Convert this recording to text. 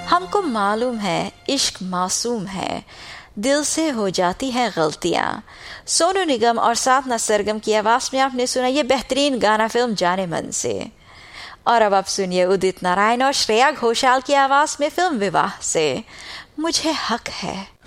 हमको मालूम है इश्क मासूम है, दिल से हो जाती है गलतियां। सोनू निगम और साधना सरगम की आवाज में आपने सुना ये बेहतरीन गाना फिल्म जाने मन से। और अब आप सुनिए उदित नारायण और श्रेया घोषाल की आवाज में फिल्म विवाह से मुझे हक है।